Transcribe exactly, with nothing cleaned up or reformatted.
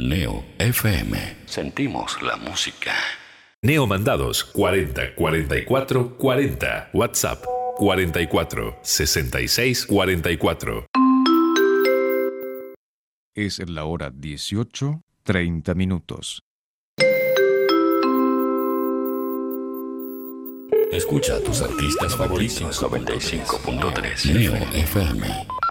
Neo F M. Sentimos la música. Neo Mandados cuarenta cuarenta y cuatro cuarenta. WhatsApp cuarenta y cuatro sesenta y seis cuarenta y cuatro. Es la hora dieciocho, treinta minutos. Escucha a tus artistas favoritos. noventa y cinco punto tres Neo F M.